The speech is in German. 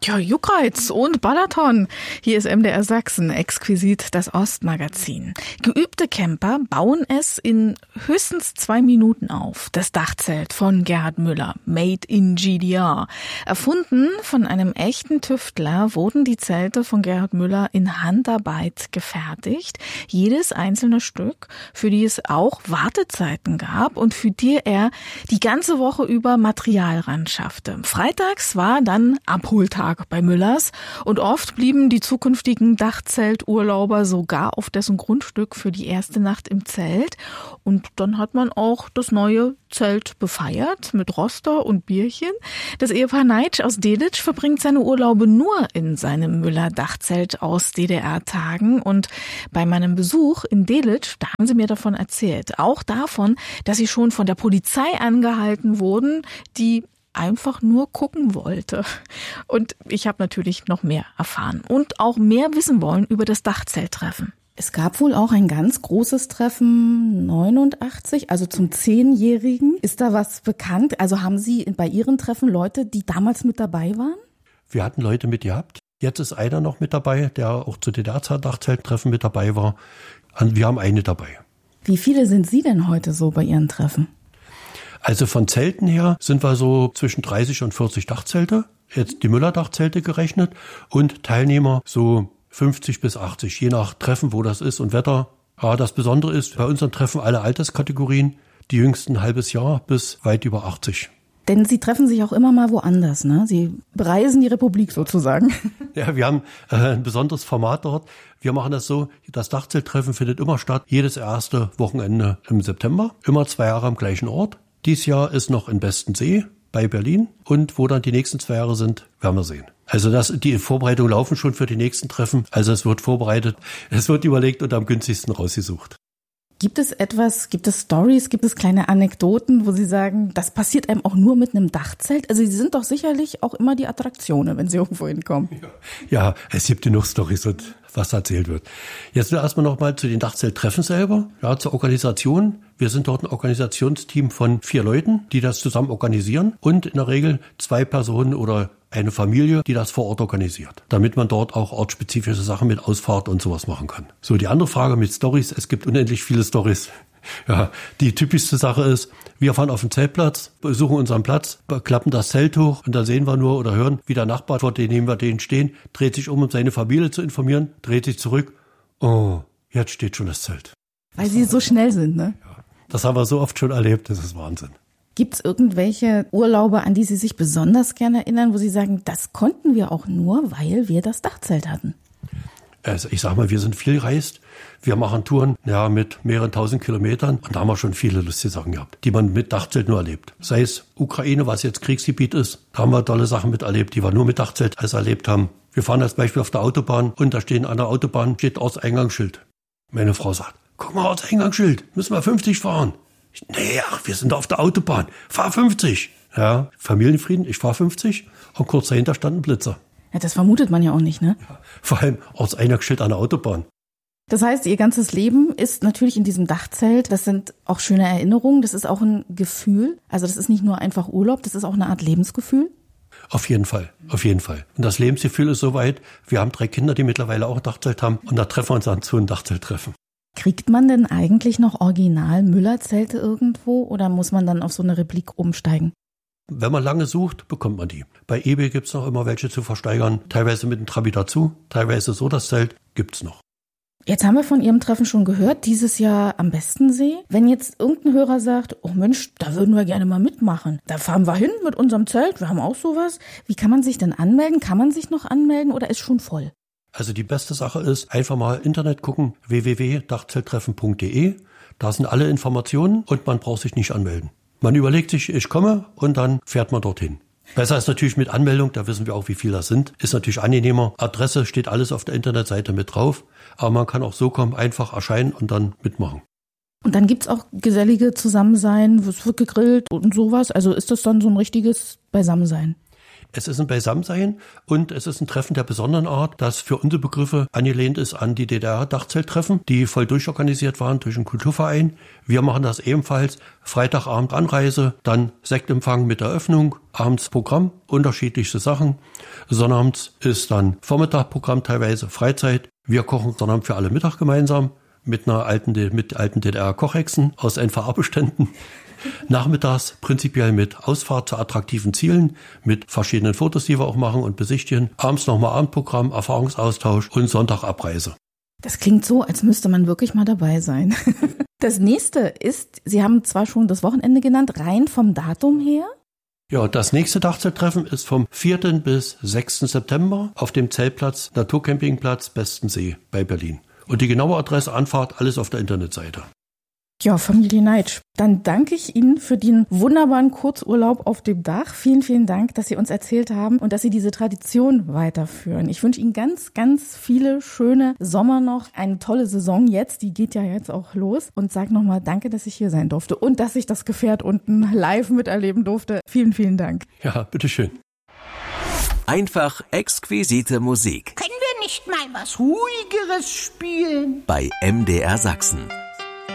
Ja, Juckreiz und Balaton. Hier ist MDR Sachsen, exquisit das Ostmagazin. Geübte Camper bauen es in höchstens 2 Minuten auf. Das Dachzelt von Gerhard Müller, made in GDR. Erfunden von einem echten Tüftler wurden die Zelte von Gerhard Müller in Handarbeit gefertigt. Jedes einzelne Stück, für die es auch Wartezeiten gab und für die er die ganze Woche über Material ran schaffte. Freitags war dann Abholtag bei Müllers und oft blieben die zukünftigen Dachzelturlauber sogar auf dessen Grundstück für die erste Nacht im Zelt. Und dann hat man auch das neue Zelt befeiert mit Roster und Bierchen. Das Ehepaar Neitsch aus Delitzsch verbringt seine Urlaube nur in seinem Müller-Dachzelt aus DDR-Tagen. Und bei meinem Besuch in Delitzsch, da haben sie mir davon erzählt. Auch davon, dass sie schon von der Polizei angehalten wurden, die einfach nur gucken wollte. Und ich habe natürlich noch mehr erfahren und auch mehr wissen wollen über das Dachzelttreffen. Es gab wohl auch ein ganz großes Treffen 89, also zum 10-Jährigen. Ist da was bekannt? Also haben Sie bei Ihren Treffen Leute, die damals mit dabei waren? Wir hatten Leute mit gehabt. Jetzt ist einer noch mit dabei, der auch zu DDR-Dachzelttreffen mit dabei war. Wir haben eine dabei. Wie viele sind Sie denn heute so bei Ihren Treffen? Also von Zelten her sind wir so zwischen 30 und 40 Dachzelte, jetzt die Müller-Dachzelte gerechnet, und Teilnehmer so 50 bis 80, je nach Treffen, wo das ist und Wetter. Ja, das Besondere ist, bei unseren Treffen alle Alterskategorien, die jüngsten ein halbes Jahr bis weit über 80. Denn Sie treffen sich auch immer mal woanders, ne? Sie bereisen die Republik sozusagen. Ja, wir haben ein besonderes Format dort. Wir machen das so, das Dachzelttreffen findet immer statt, jedes erste Wochenende im September, immer 2 Jahre am gleichen Ort. Dies Jahr ist noch in Bestensee bei Berlin und wo dann die nächsten 2 Jahre sind, werden wir sehen. Also die Vorbereitungen laufen schon für die nächsten Treffen. Also es wird vorbereitet, es wird überlegt und am günstigsten rausgesucht. Gibt es Stories, gibt es kleine Anekdoten, wo Sie sagen, das passiert einem auch nur mit einem Dachzelt? Also Sie sind doch sicherlich auch immer die Attraktionen, wenn Sie irgendwo hinkommen. Ja, es gibt genug Stories und was erzählt wird. Jetzt erstmal noch mal zu den Dachzelttreffen selber, ja, zur Organisation. Wir sind dort ein Organisationsteam von 4 Leuten, die das zusammen organisieren und in der Regel 2 Personen oder eine Familie, die das vor Ort organisiert, damit man dort auch ortsspezifische Sachen mit Ausfahrt und sowas machen kann. So, die andere Frage mit Stories, es gibt unendlich viele Stories. Ja, die typischste Sache ist, wir fahren auf den Zeltplatz, besuchen unseren Platz, klappen das Zelt hoch und dann sehen wir nur oder hören, wie der Nachbar, vor dem wir den stehen, dreht sich um seine Familie zu informieren, dreht sich zurück. Oh, jetzt steht schon das Zelt. Weil Sie so schnell sind, ne? Ja, das haben wir so oft schon erlebt, das ist Wahnsinn. Gibt es irgendwelche Urlaube, an die Sie sich besonders gerne erinnern, wo Sie sagen, das konnten wir auch nur, weil wir das Dachzelt hatten? Also ich sag mal, wir sind viel gereist. Wir machen Touren mit mehreren 1000 Kilometern und da haben wir schon viele lustige Sachen gehabt, die man mit Dachzelt nur erlebt. Sei es Ukraine, was jetzt Kriegsgebiet ist, da haben wir tolle Sachen miterlebt, die wir nur mit Dachzelt erlebt haben. Wir fahren als Beispiel auf der Autobahn und da an der Autobahn steht Ortseingangsschild. Meine Frau sagt, guck mal, Ortseingangsschild, müssen wir 50 fahren. Wir sind auf der Autobahn, fahr 50. Ja, Familienfrieden, ich fahr 50 und kurz dahinter stand ein Blitzer. Ja, das vermutet man ja auch nicht, ne? Ja, vor allem Ortseingangsschild an der Autobahn. Das heißt, Ihr ganzes Leben ist natürlich in diesem Dachzelt. Das sind auch schöne Erinnerungen, das ist auch ein Gefühl. Also das ist nicht nur einfach Urlaub, das ist auch eine Art Lebensgefühl. Auf jeden Fall, auf jeden Fall. Und das Lebensgefühl ist soweit, wir haben 3 Kinder, die mittlerweile auch ein Dachzelt haben und da treffen wir uns dann zu einem Dachzelttreffen. Kriegt man denn eigentlich noch original Müller-Zelte irgendwo oder muss man dann auf so eine Replik umsteigen? Wenn man lange sucht, bekommt man die. Bei eBay gibt's noch immer welche zu versteigern, teilweise mit einem Trabi dazu, teilweise so das Zelt, gibt's noch. Jetzt haben wir von Ihrem Treffen schon gehört, dieses Jahr am Bestensee. Wenn jetzt irgendein Hörer sagt, oh Mensch, da würden wir gerne mal mitmachen. Da fahren wir hin mit unserem Zelt, wir haben auch sowas. Wie kann man sich denn anmelden? Kann man sich noch anmelden oder ist schon voll? Also die beste Sache ist, einfach mal Internet gucken, www.dachzelttreffen.de. Da sind alle Informationen und man braucht sich nicht anmelden. Man überlegt sich, ich komme und dann fährt man dorthin. Besser ist natürlich mit Anmeldung, da wissen wir auch, wie viele das sind. Ist natürlich angenehmer. Adresse steht alles auf der Internetseite mit drauf. Aber man kann auch so kommen, einfach erscheinen und dann mitmachen. Und dann gibt's auch gesellige Zusammensein, es wird gegrillt und sowas. Also ist das dann so ein richtiges Beisammensein? Es ist ein Beisammensein und es ist ein Treffen der besonderen Art, das für unsere Begriffe angelehnt ist an die DDR-Dachzelttreffen, die voll durchorganisiert waren durch einen Kulturverein. Wir machen das ebenfalls. Freitagabend Anreise, dann Sektempfang mit Eröffnung, abends Programm, unterschiedlichste Sachen. Sonnabends ist dann Vormittagprogramm, teilweise Freizeit. Wir kochen Sonnabend für alle Mittag gemeinsam mit alten DDR-Kochhexen aus NVA-Beständen. Nachmittags prinzipiell mit Ausfahrt zu attraktiven Zielen, mit verschiedenen Fotos, die wir auch machen und besichtigen. Abends nochmal Abendprogramm, Erfahrungsaustausch und Sonntag Abreise. Das klingt so, als müsste man wirklich mal dabei sein. Das nächste ist, Sie haben zwar schon das Wochenende genannt, rein vom Datum her. Ja, das nächste Dachzelttreffen ist vom 4. bis 6. September auf dem Zeltplatz Naturcampingplatz Bestensee bei Berlin. Und die genaue Adresse, Anfahrt, alles auf der Internetseite. Ja, Familie Neitsch, dann danke ich Ihnen für den wunderbaren Kurzurlaub auf dem Dach. Vielen, vielen Dank, dass Sie uns erzählt haben und dass Sie diese Tradition weiterführen. Ich wünsche Ihnen ganz, ganz viele schöne Sommer noch, eine tolle Saison jetzt, die geht ja jetzt auch los. Und sag nochmal danke, dass ich hier sein durfte und dass ich das Gefährt unten live miterleben durfte. Vielen, vielen Dank. Ja, bitteschön. Einfach exquisite Musik. Können wir nicht mal was Ruhigeres spielen? Bei MDR Sachsen.